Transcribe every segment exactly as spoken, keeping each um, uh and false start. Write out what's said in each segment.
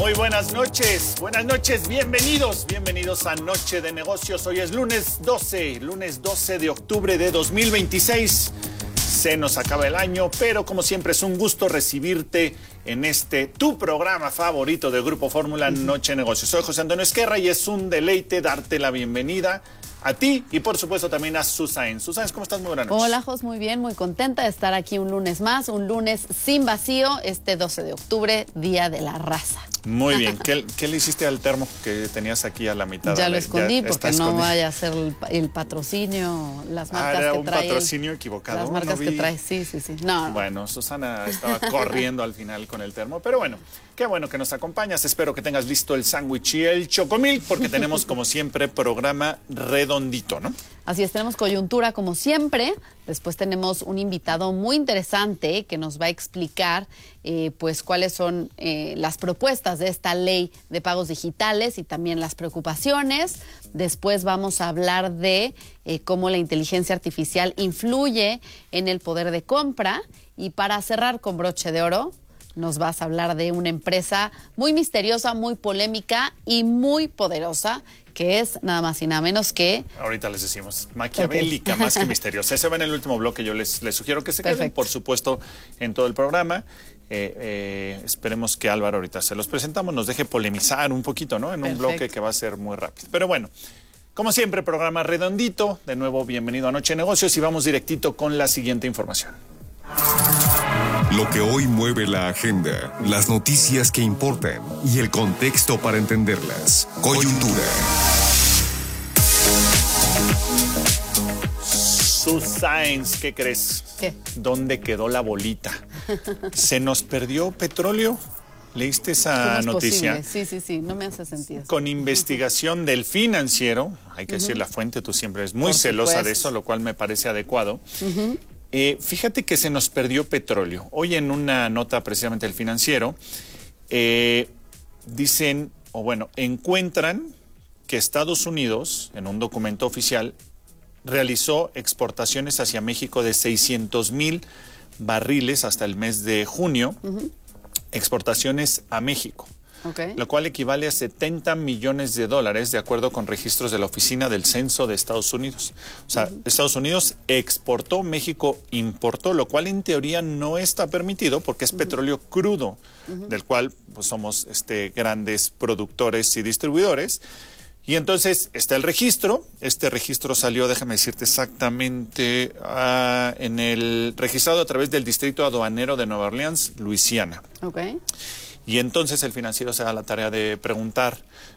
Muy buenas noches, buenas noches, bienvenidos, bienvenidos a Noche de Negocios. Hoy es lunes doce, lunes doce de octubre de dos mil veintiséis. Se nos acaba el año, pero como siempre es un gusto recibirte en este, tu programa favorito de Grupo Fórmula, Noche de Negocios. Soy José Antonio Esquerra y es un deleite darte la bienvenida a ti y por supuesto también a Susan. Susan, ¿cómo estás? Muy buenas noches. Hola, Jos, muy bien, muy contenta de estar aquí un lunes más, un lunes sin vacío, este doce de octubre, Día de la Raza. Muy bien. ¿Qué, ¿Qué le hiciste al termo que tenías aquí a la mitad? Ya lo escondí ya porque no escondido. vaya a ser el, el patrocinio, las marcas ah, era que un trae. patrocinio equivocado. Las marcas no que trae, sí, sí, sí. No, no. Bueno, Susana estaba corriendo al final con el termo, pero bueno, qué bueno que nos acompañas. Espero que tengas listo el sándwich y el chocomil, porque tenemos, como siempre, programa redondito, ¿no? Así es, tenemos coyuntura como siempre. Después tenemos un invitado muy interesante que nos va a explicar eh, pues cuáles son eh, las propuestas de esta ley de pagos digitales y también las preocupaciones. Después vamos a hablar de eh, cómo la inteligencia artificial influye en el poder de compra. Y para cerrar con broche de oro, nos vas a hablar de una empresa muy misteriosa, muy polémica y muy poderosa, que es nada más y nada menos que... Ahorita les decimos, maquiavélica, okay. Más que misteriosa. Ese va en el último bloque, yo les, les sugiero que se queden, Perfecto. Por supuesto, en todo el programa. Eh, eh, esperemos que Álvaro ahorita se los presentamos, nos deje polemizar un poquito, ¿no? En Perfecto. Un bloque que va a ser muy rápido. Pero bueno, como siempre, programa redondito. De nuevo, bienvenido a Noche de Negocios y vamos directito con la siguiente información. Lo que hoy mueve la agenda, las noticias que importan y el contexto para entenderlas. Coyuntura. Susan, ¿qué crees? ¿Qué? ¿Dónde quedó la bolita? ¿Se nos perdió petróleo? ¿Leíste esa es noticia? Posible? Sí, sí, sí, no me hace sentido. Con investigación del Financiero, hay que uh-huh. decir la fuente, tú siempre eres muy Por celosa supuesto. de eso, lo cual me parece adecuado. Uh-huh. Eh, fíjate que se nos perdió petróleo. Hoy en una nota precisamente del Financiero, eh, dicen, o bueno, encuentran que Estados Unidos, en un documento oficial, realizó exportaciones hacia México de seiscientos mil barriles hasta el mes de junio, uh-huh. exportaciones a México. Okay. Lo cual equivale a setenta millones de dólares de acuerdo con registros de la Oficina del Censo de Estados Unidos. O sea, uh-huh. Estados Unidos exportó, México importó, lo cual en teoría no está permitido porque es uh-huh. petróleo crudo, uh-huh. del cual pues, somos este, grandes productores y distribuidores. Y entonces está el registro, este registro salió, déjame decirte exactamente, uh, en el registrado a través del Distrito Aduanero de Nueva Orleans, Luisiana. Okay. Y entonces el Financiero se da la tarea de preguntar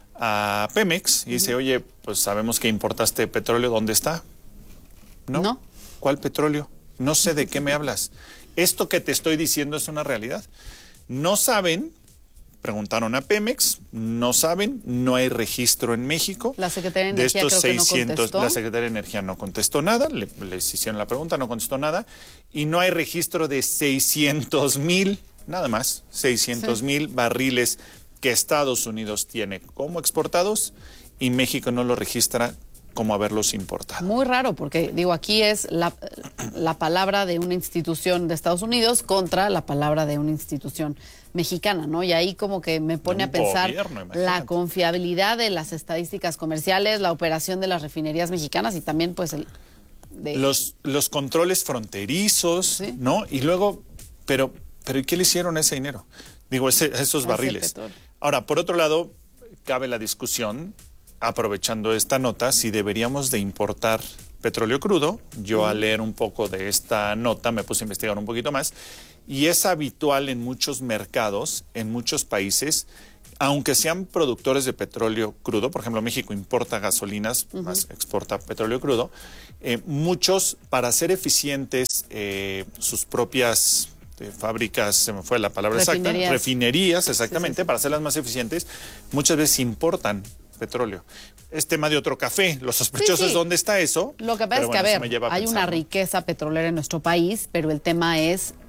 a Pemex y dice, uh-huh. oye, pues sabemos que importaste petróleo, ¿dónde está? ¿No? No. ¿Cuál petróleo? No sé de qué me hablas. Esto que te estoy diciendo es una realidad. No saben, preguntaron a Pemex, no saben, no hay registro en México. La Secretaría de, de Energía estos creo que seiscientos, no contestó. La Secretaría de Energía no contestó nada, le, les hicieron la pregunta, no contestó nada, y no hay registro de seiscientos mil... Nada más, seiscientos mil sí. barriles que Estados Unidos tiene como exportados y México no lo registra como haberlos importado. Muy raro, porque digo, aquí es la, la palabra de una institución de Estados Unidos contra la palabra de una institución mexicana, ¿no? Y ahí como que me pone a pensar gobierno, la confiabilidad de las estadísticas comerciales, la operación de las refinerías mexicanas y también pues el... De... Los, los controles fronterizos, ¿sí? ¿no? Y luego, pero... ¿Pero y qué le hicieron a ese dinero? Digo, ese, esos barriles. Ahora, por otro lado, cabe la discusión, aprovechando esta nota, si deberíamos de importar petróleo crudo. Yo mm. al leer un poco de esta nota me puse a investigar un poquito más. Y es habitual en muchos mercados, en muchos países, aunque sean productores de petróleo crudo, por ejemplo, México importa gasolinas, uh-huh. más exporta petróleo crudo, eh, muchos, para ser eficientes, eh, sus propias... De fábricas, se me fue la palabra refinerías. exacta, refinerías, exactamente, sí, sí, sí. para hacerlas más eficientes, muchas veces importan petróleo. Es tema de otro café, los sospechosos, sí, sí. ¿dónde está eso? Lo que pasa es bueno, que, a ver, hay una riqueza petrolera en nuestro país, pero el tema es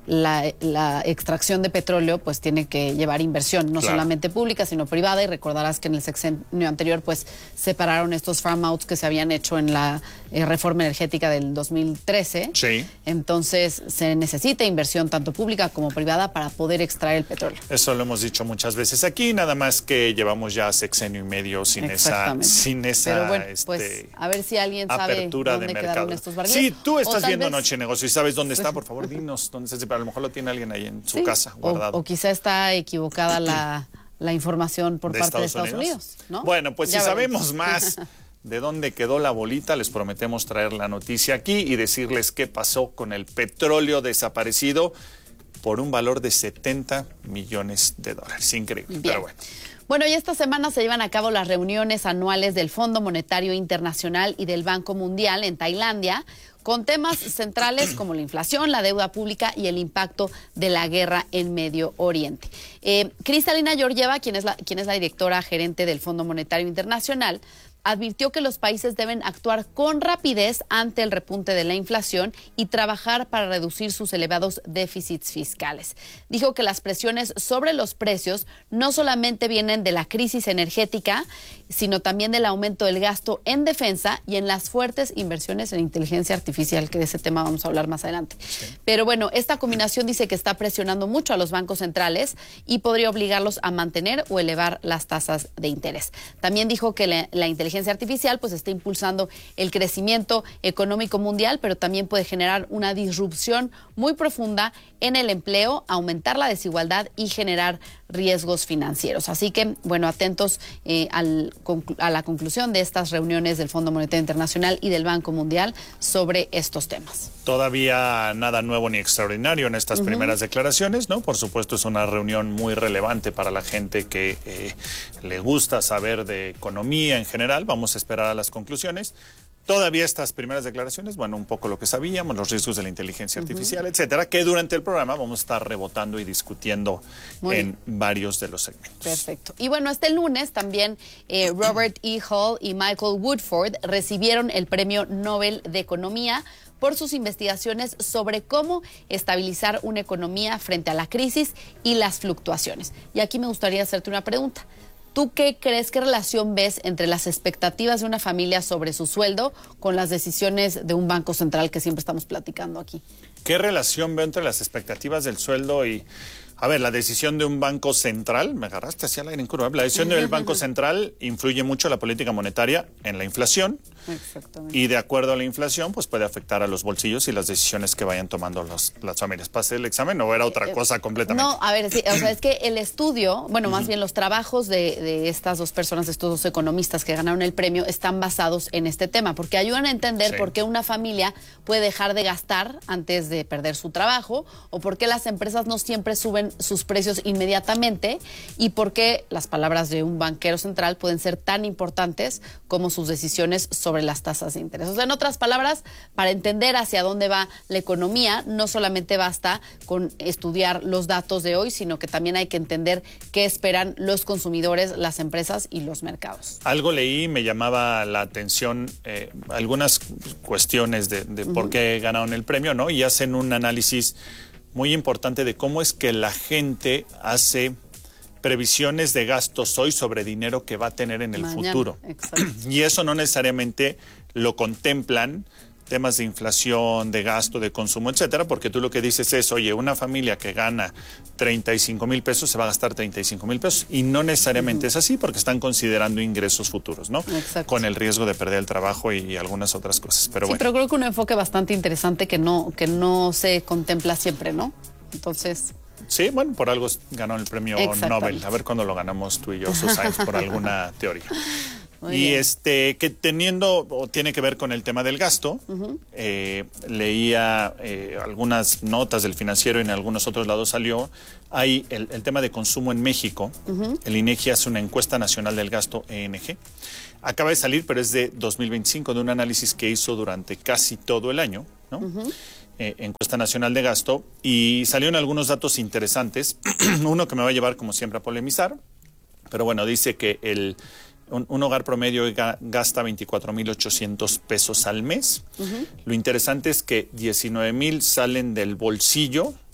la, la extracción de petróleo pues tiene que llevar inversión, no claro. solamente pública, sino privada, y recordarás que en el sexenio anterior pues separaron estos farm outs que se habían hecho en la eh, reforma energética del dos mil trece. Sí. Entonces se necesita inversión tanto pública como privada para poder extraer el petróleo. Eso lo hemos dicho muchas veces aquí, nada más que llevamos ya sexenio y medio sin esa, sin esa Pero bueno, este, pues a ver si alguien sabe dónde quedaron estos barriles. Sí, tú estás viendo vez... Noche Negocio y sabes dónde está, por favor, dinos dónde está. A lo mejor lo tiene alguien ahí en su sí, casa guardado. O, o quizá está equivocada la, la información por ¿De parte Estados de Estados Unidos? Unidos, ¿no? Bueno, pues ya si veremos. sabemos más de dónde quedó la bolita, les prometemos traer la noticia aquí y decirles qué pasó con el petróleo desaparecido por un valor de setenta millones de dólares. Increíble, Bien. Pero bueno. Bueno, y esta semana se llevan a cabo las reuniones anuales del Fondo Monetario Internacional y del Banco Mundial en Tailandia, con temas centrales como la inflación, la deuda pública y el impacto de la guerra en Medio Oriente. Eh, Kristalina Georgieva, quien es, la, quien es la directora gerente del Fondo Monetario Internacional, advirtió que los países deben actuar con rapidez ante el repunte de la inflación y trabajar para reducir sus elevados déficits fiscales. Dijo que las presiones sobre los precios no solamente vienen de la crisis energética, sino también del aumento del gasto en defensa y en las fuertes inversiones en inteligencia artificial, que de ese tema vamos a hablar más adelante. Sí. Pero bueno, esta combinación dice que está presionando mucho a los bancos centrales y podría obligarlos a mantener o elevar las tasas de interés. También dijo que la, la inteligencia artificial pues está impulsando el crecimiento económico mundial, pero también puede generar una disrupción muy profunda en el empleo, aumentar la desigualdad y generar riesgos financieros. Así que, bueno, atentos eh, al, a la conclusión de estas reuniones del Fondo Monetario Internacional y del Banco Mundial sobre estos temas. Todavía nada nuevo ni extraordinario en estas uh-huh. primeras declaraciones, ¿no? Por supuesto, es una reunión muy relevante para la gente que eh, le gusta saber de economía en general. Vamos a esperar a las conclusiones. Todavía estas primeras declaraciones, bueno, un poco lo que sabíamos, los riesgos de la inteligencia artificial, uh-huh. etcétera, que durante el programa vamos a estar rebotando y discutiendo Muy en bien. varios de los segmentos. Perfecto. Y bueno, este lunes también eh, Robert E. Hall y Michael Woodford recibieron el Premio Nobel de Economía por sus investigaciones sobre cómo estabilizar una economía frente a la crisis y las fluctuaciones. Y aquí me gustaría hacerte una pregunta. ¿Tú qué crees, qué relación ves entre las expectativas de una familia sobre su sueldo con las decisiones de un banco central que siempre estamos platicando aquí? ¿Qué relación veo entre las expectativas del sueldo y, a ver, la decisión de un banco central? Me agarraste hacia el aire en curva. La decisión del banco central influye mucho la política monetaria en la inflación. Exactamente. Y de acuerdo a la inflación, pues puede afectar a los bolsillos y las decisiones que vayan tomando los, las familias. ¿Pasé el examen o era otra cosa completamente? No, a ver, sí, o sea, es que el estudio, bueno, más uh-huh. bien los trabajos de, de estas dos personas, de estos dos economistas que ganaron el premio, están basados en este tema, porque ayudan a entender sí. por qué una familia puede dejar de gastar antes de perder su trabajo, o por qué las empresas no siempre suben sus precios inmediatamente, y por qué las palabras de un banquero central pueden ser tan importantes como sus decisiones sobre las tasas de interés. O sea, en otras palabras, para entender hacia dónde va la economía, no solamente basta con estudiar los datos de hoy, sino que también hay que entender qué esperan los consumidores, las empresas y los mercados. Algo leí, me llamaba la atención eh, algunas cuestiones de, de uh-huh. por qué ganaron el premio, ¿no? Y hacen un análisis muy importante de cómo es que la gente hace previsiones de gastos hoy sobre dinero que va a tener en el Mañana. futuro. Exacto. Y eso no necesariamente lo contemplan temas de inflación, de gasto, de consumo, etcétera, porque tú lo que dices es, oye, una familia que gana treinta y cinco mil pesos se va a gastar treinta y cinco mil pesos, y no necesariamente uh-huh. es así, porque están considerando ingresos futuros, ¿no? Exacto. Con el riesgo de perder el trabajo y, y algunas otras cosas. Pero sí, bueno. pero creo que un enfoque bastante interesante que no, que no se contempla siempre, ¿no? Entonces... Sí, bueno, por algo ganó el premio Nobel. A ver cuándo lo ganamos tú y yo, Susana, por alguna teoría. Muy y bien. este que teniendo o tiene que ver con el tema del gasto, uh-huh. eh, leía eh, algunas notas del Financiero y en algunos otros lados salió, hay el, el tema de consumo en México. Uh-huh. El INEGI hace una encuesta nacional del gasto E N G. Acaba de salir, pero es de dos mil veinticinco, de un análisis que hizo durante casi todo el año, ¿no? Uh-huh. Eh, encuesta nacional de gasto, y salieron algunos datos interesantes. Uno que me va a llevar como siempre a polemizar, pero bueno, dice que el, un, un hogar promedio ga, gasta veinticuatro mil ochocientos pesos al mes. Uh-huh. Lo interesante es que diecinueve mil salen del bolsillo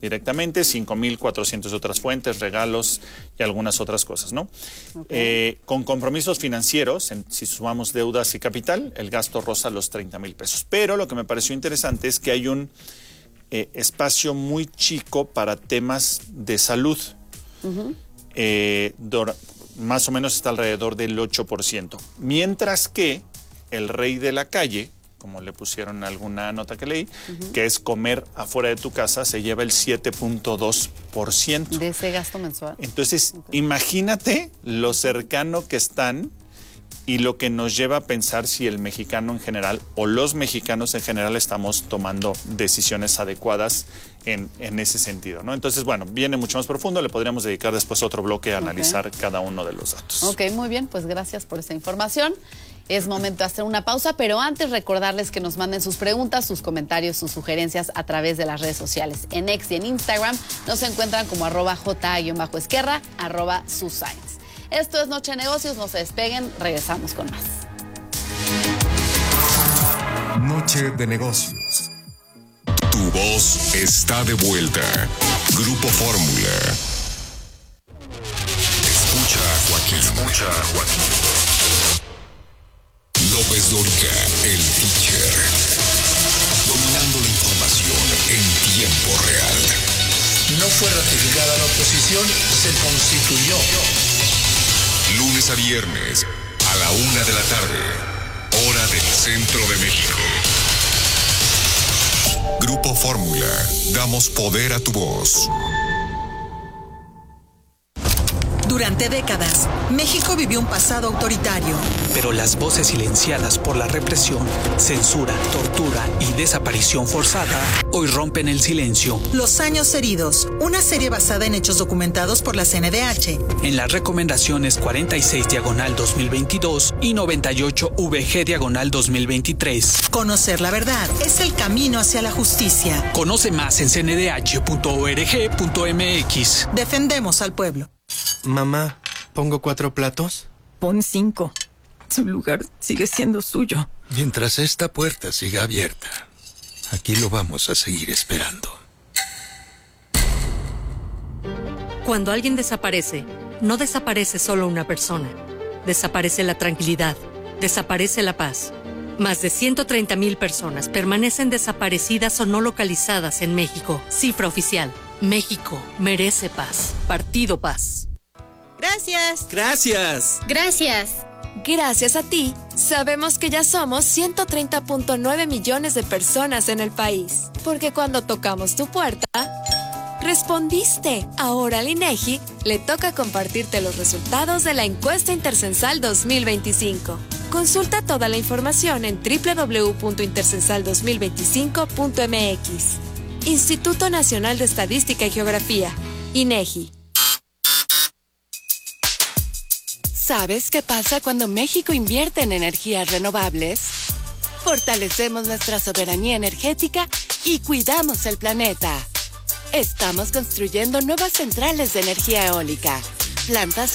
directamente, cinco mil cuatrocientos de otras fuentes, regalos y algunas otras cosas, ¿no? Okay. Eh, con compromisos financieros, en, si sumamos deudas y capital, el gasto roza los treinta mil pesos. Pero lo que me pareció interesante es que hay un eh, espacio muy chico para temas de salud. Uh-huh. eh, dor, más o menos está alrededor del ocho por ciento. Mientras que el rey de la calle, como le pusieron en alguna nota que leí, uh-huh. que es comer afuera de tu casa, se lleva el siete punto dos por ciento. De ese gasto mensual. Entonces, okay. imagínate lo cercano que están y lo que nos lleva a pensar si el mexicano en general o los mexicanos en general estamos tomando decisiones adecuadas en, en ese sentido, ¿no? Entonces, bueno, viene mucho más profundo, le podríamos dedicar después otro bloque a okay. analizar cada uno de los datos. Ok, muy bien, pues gracias por esa información. Es momento de hacer una pausa, pero antes recordarles que nos manden sus preguntas, sus comentarios, sus sugerencias a través de las redes sociales. En X y en Instagram nos encuentran como arroba ja-esquerra, arroba suscience. Esto es Noche de Negocios, no se despeguen, regresamos con más. Noche de Negocios. Tu voz está de vuelta. Grupo Fórmula. Escucha a Joaquín. Escucha a Joaquín. López Dóriga, el teacher. Dominando la información en tiempo real. No fue ratificada la oposición, se constituyó. Lunes a viernes, a la una de la tarde, hora del centro de México. Grupo Fórmula, damos poder a tu voz. Durante décadas, México vivió un pasado autoritario. Pero las voces silenciadas por la represión, censura, tortura y desaparición forzada hoy rompen el silencio. Los años heridos, una serie basada en hechos documentados por la C N D H. En las recomendaciones cuarenta y seis diagonal dos mil veintidós y noventa y ocho V G diagonal dos mil veintitrés. Conocer la verdad es el camino hacia la justicia. Conoce más en c n d h punto org punto m x. Defendemos al pueblo. Mamá, ¿pongo cuatro platos? Pon cinco. Su lugar sigue siendo suyo. Mientras esta puerta siga abierta, aquí lo vamos a seguir esperando. Cuando alguien desaparece, no desaparece solo una persona. Desaparece la tranquilidad, desaparece la paz. Más de ciento treinta mil personas permanecen desaparecidas o no localizadas en México. Cifra oficial. México merece paz. Partido Paz. Gracias. Gracias. Gracias. Gracias a ti, sabemos que ya somos ciento treinta punto nueve millones de personas en el país. Porque cuando tocamos tu puerta, respondiste. Ahora al INEGI le toca compartirte los resultados de la encuesta intercensal dos mil veinticinco. Consulta toda la información en doble u doble u doble u punto intercensal dos mil veinticinco punto m x. Instituto Nacional de Estadística y Geografía, INEGI. ¿Sabes qué pasa cuando México invierte en energías renovables? Fortalecemos nuestra soberanía energética y cuidamos el planeta. Estamos construyendo nuevas centrales de energía eólica, plantas